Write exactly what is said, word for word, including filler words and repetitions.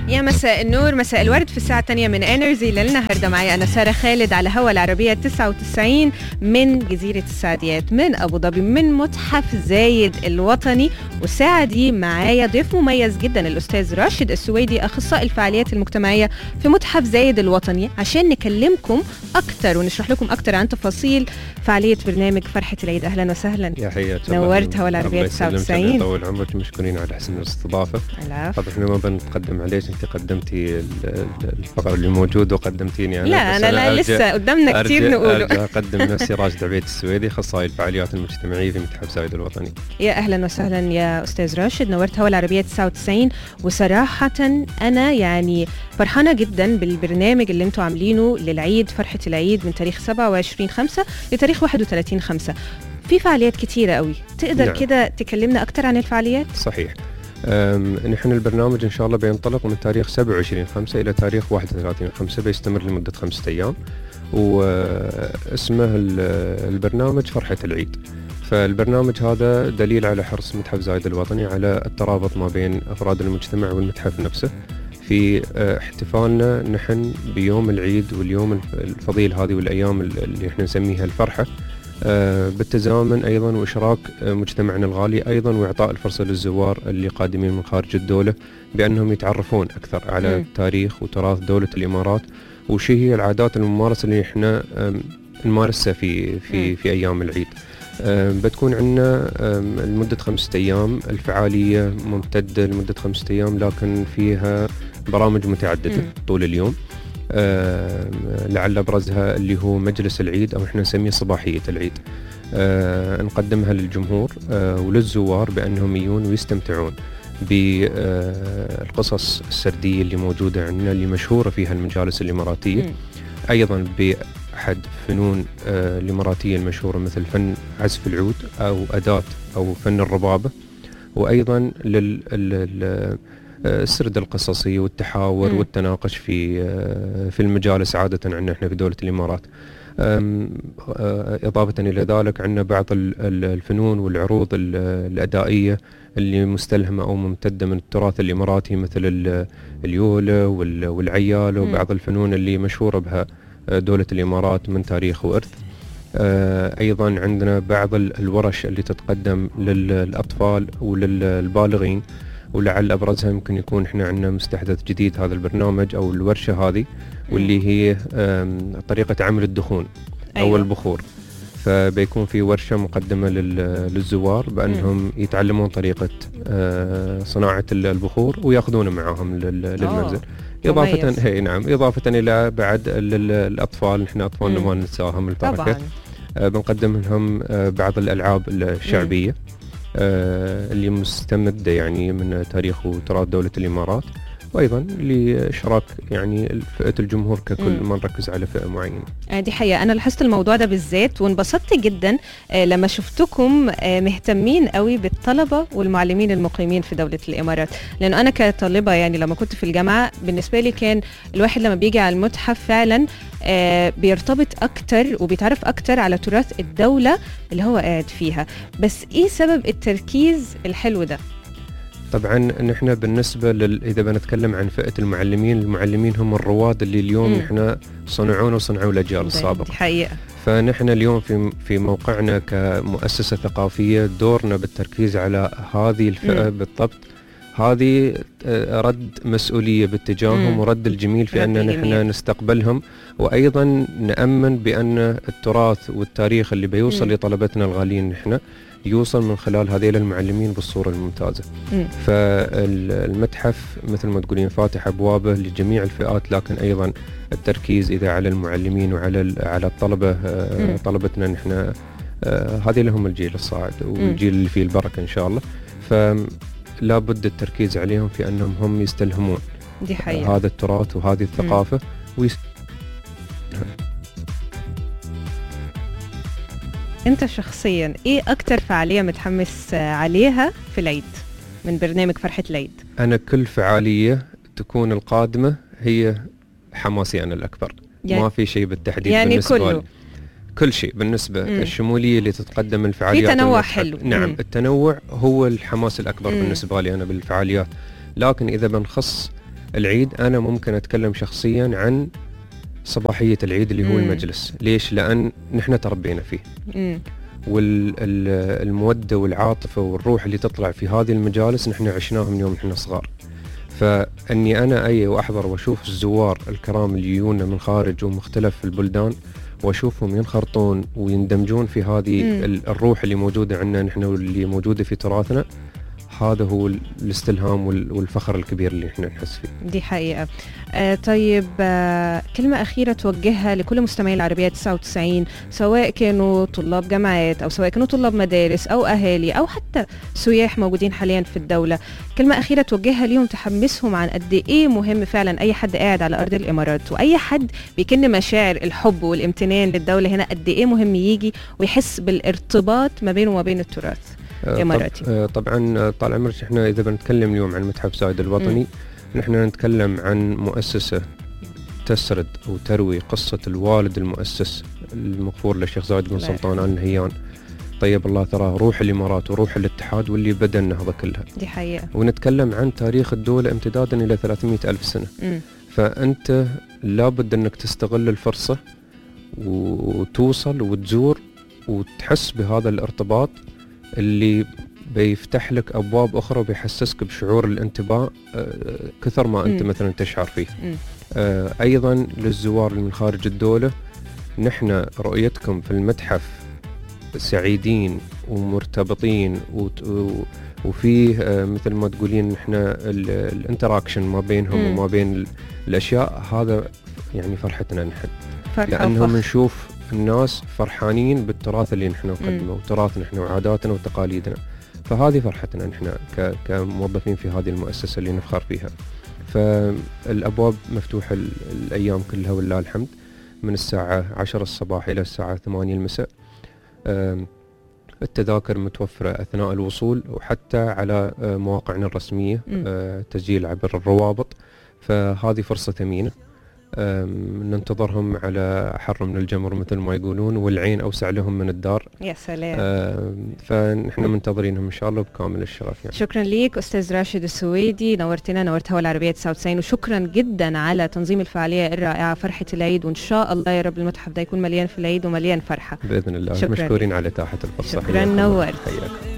يا مساء النور، مساء الورد في الساعة الثانية من انرجي للنهاردة. معي أنا سارة خالد على هوا العربية تسعة وتسعين من جزيرة السعديات من أبو ظبي من متحف زايد الوطني. والساعة دي معايا ضيف مميز جدا الأستاذ راشد السويدي، أخصائي الفعاليات المجتمعية في متحف زايد الوطني، عشان نكلمكم أكتر ونشرح لكم أكتر عن تفاصيل فعالية برنامج فرحة العيد. أهلا وسهلا، يا حياك، نورت هوا العربية تسعة وتسعين. طول عمرك، مشكورين على حسن الاستضافة. طبعا احنا ما بنتقدم عليك، انت قدمتي الفقر اللي موجود وقدمتيني انا. لا انا, أنا لسه قدامنا كتير نقوله. ارجع اقدم نفسي راشد عبيد السويدي، اخصائي الفعاليات المجتمعيه في متحف زايد الوطني. يا اهلا وسهلا يا استاذ راشد، نورت هوا العربيه تسعة وتسعين. وصراحه انا يعني فرحانه جدا بالبرنامج اللي انتم عاملينه للعيد، فرحه العيد من تاريخ سبعة وعشرين خمسة لتاريخ واحد وثلاثين خمسة. في فعاليات كتيره قوي، تقدر نعم. كده تكلمنا اكتر عن الفعاليات؟ صحيح. نحن البرنامج إن شاء الله بينطلق من تاريخ سبعة وعشرين خمسة إلى تاريخ واحد وثلاثين خمسة، بيستمر لمدة خمسة أيام، واسمه البرنامج فرحة العيد. فالبرنامج هذا دليل على حرص متحف زايد الوطني على الترابط ما بين أفراد المجتمع والمتحف نفسه في احتفالنا نحن بيوم العيد واليوم الفضيل هذه والأيام اللي احنا نسميها الفرحة، بالتزامن أيضا وإشراك مجتمعنا الغالي أيضا، وإعطاء الفرصة للزوار اللي قادمين من خارج الدولة بأنهم يتعرفون أكثر على م. تاريخ وتراث دولة الإمارات، وشي هي العادات الممارسة اللي إحنا نمارسها في في في أيام العيد. بتكون عندنا لمدة خمسة أيام، الفعالية ممتدة لمدة خمسة أيام، لكن فيها برامج متعددة م. طول اليوم. آه لعل أبرزها اللي هو مجلس العيد، أو إحنا نسميه صباحية العيد. آه نقدمها للجمهور آه وللزوار بأنهم يجون ويستمتعون بالقصص السردية اللي موجودة عندنا، اللي مشهورة فيها المجالس الإماراتية. م. أيضا بأحد فنون آه الإماراتية المشهورة مثل فن عزف العود أو أداة أو فن الربابة، وأيضا لل, لل السرد القصصي والتحاور م. والتناقش في في المجالس عادة عندنا احنا في دولة الإمارات. إضافة إلى ذلك عندنا بعض الفنون والعروض الأدائية اللي مستلهمة أو ممتدة من التراث الإماراتي، مثل اليولة والعيال وبعض الفنون اللي مشهورة بها دولة الإمارات من تاريخ وإرث. أيضا عندنا بعض الورش اللي تتقدم للأطفال وللبالغين، ولعل أبرزها يمكن يكون إحنا عندنا مستحدث جديد هذا البرنامج أو الورشة هذه، واللي هي طريقة عمل الدخون أو أيوة. البخور. فبيكون في ورشة مقدمة للزوار بأنهم يتعلمون طريقة صناعة البخور ويأخذونه معهم للمنزل. إضافة هي نعم إضافة إلى بعد الأطفال، نحن أطفالنا ما ننساهم البركة. بنقدم لهم بعض الألعاب الشعبية م. آه اللي مستمدة يعني من تاريخ وتراث دولة الإمارات، وأيضا لإشراك يعني فئة الجمهور ككل، ما نركز على فئة معينة. آه دي حقيقة، أنا لاحظت الموضوع ده بالذات وانبسطت جدا آه لما شفتكم آه مهتمين قوي بالطلبة والمعلمين المقيمين في دولة الإمارات. لأنه أنا كطالبة يعني لما كنت في الجامعة بالنسبة لي كان الواحد لما بيجي على المتحف فعلا آه بيرتبط أكتر وبيتعرف أكتر على تراث الدولة اللي هو قاعد فيها. بس إيه سبب التركيز الحلو ده؟ طبعا نحن بالنسبة لل... إذا بنتكلم عن فئة المعلمين، المعلمين هم الرواد اللي اليوم نحن صنعونا وصنعوا الأجيال السابقة. حقيقة. فنحن اليوم في في موقعنا كمؤسسة ثقافية دورنا بالتركيز على هذه الفئة م. بالضبط. هذه رد مسؤولية باتجاههم ورد الجميل في أن نحن نستقبلهم، وأيضا نأمن بأن التراث والتاريخ اللي بيوصل م. لطلبتنا الغاليين نحن يوصل من خلال هذيل المعلمين بالصورة الممتازة. م. فالمتحف مثل ما تقولين فاتح أبوابه لجميع الفئات، لكن أيضا التركيز إذا على المعلمين وعلى على الطلبة م. طلبتنا نحن هذه لهم الجيل الصاعد والجيل اللي فيه البركة إن شاء الله. فلا بد التركيز عليهم في أنهم هم يستلهمون دي حقيقة. هذا التراث وهذه الثقافة ويست... أنت شخصياً إيه أكتر فعالية متحمس عليها في العيد من برنامج فرحة العيد؟ أنا كل فعالية تكون القادمة هي حماسي أنا الأكبر، يعني ما في شيء بالتحديد يعني بالنسبة كله. لي. كل شيء بالنسبة مم. الشمولية اللي تتقدم الفعاليات في تنوع حلو. نعم مم. التنوع هو الحماس الأكبر مم. بالنسبة لي أنا بالفعاليات. لكن إذا بنخص العيد أنا ممكن أتكلم شخصيا عن صباحية العيد اللي هو مم. المجلس. ليش؟ لأن نحن تربينا فيه، مم. والمودة والعاطفة والروح اللي تطلع في هذه المجالس نحن عشناها من يوم نحن صغار. فأني أنا أي وأحضر وأشوف الزوار الكرام اللي يجونا من خارج ومختلف البلدان وأشوفهم ينخرطون ويندمجون في هذه مم. الروح اللي موجودة عندنا نحن واللي موجودة في تراثنا، هذا هو الاستلهام والفخر الكبير اللي احنا نحس فيه. دي حقيقة. آه طيب، آه كلمة أخيرة توجهها لكل مستمعي العربية تسعة وتسعين، سواء كانوا طلاب جامعات أو سواء كانوا طلاب مدارس أو أهالي أو حتى سياح موجودين حاليا في الدولة، كلمة أخيرة توجهها ليهم تحمسهم عن قد إيه مهم فعلا أي حد قاعد على أرض الإمارات وأي حد بيكن مشاعر الحب والامتنان للدولة هنا، قد إيه مهم يجي ويحس بالارتباط ما بينه وما بين التراث الإماراتي. طبعا طال عمرك، احنا إذا بنتكلم اليوم عن متحف زايد الوطني، م. نحن نتكلم عن مؤسسة تسرد وتروي قصة الوالد المؤسس المغفور للشيخ زايد بن سلطان آل نهيان طيب الله ثراه، روح الإمارات وروح الاتحاد واللي بدأ النهضة كلها. دي حقيقة. ونتكلم عن تاريخ الدولة امتدادا إلى ثلاثمئة ألف سنة. م. فأنت لابد أنك تستغل الفرصة وتوصل وتزور وتحس بهذا الارتباط اللي بيفتح لك أبواب أخرى وبيحسسك بشعور الانتباه كثر ما أنت م. مثلا تشعر فيه. آه أيضا للزوار اللي من خارج الدولة، نحن رؤيتكم في المتحف سعيدين ومرتبطين وفيه آه مثل ما تقولين نحن الانتراكشن ما بينهم م. وما بين الأشياء، هذا يعني فرحتنا نحن، لأنهم نشوف الناس فرحانين بالتراث اللي نحن نقدمه وتراثنا نحن وعاداتنا وتقاليدنا، فهذه فرحتنا نحن كموظفين في هذه المؤسسة اللي نفخر فيها. فالأبواب مفتوحة الأيام كلها ولله الحمد، من الساعة عشرة الصباح إلى الساعة ثمانية المساء. التذاكر متوفرة أثناء الوصول وحتى على مواقعنا الرسمية، تسجيل عبر الروابط، فهذه فرصة ثمينة. ننتظرهم على حر من الجمر مثل ما يقولون، والعين أوسع لهم من الدار. يا سلام. فنحن منتظرينهم إن شاء الله بكامل الشرف يعني. شكرا ليك أستاذ راشد السويدي، نورتنا نورت هوا العربية تسعة وتسعين، وشكرا جدا على تنظيم الفعالية الرائعة فرحة العيد، وإن شاء الله يا رب المتحف ده يكون مليان في العيد ومليان فرحة بإذن الله. شكرا. مشكورين على إتاحة الفرصة. شكرا، نورت.